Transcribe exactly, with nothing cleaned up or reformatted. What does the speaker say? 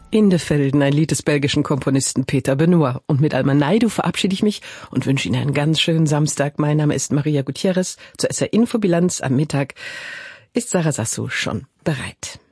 In de Velden, ein Lied des belgischen Komponisten Peter Benoit. Und mit Alma Naidoo verabschiede ich mich und wünsche Ihnen einen ganz schönen Samstag. Mein Name ist Maria Gutierrez. Zur S R Infobilanz am Mittag ist Sarah Sassou schon bereit.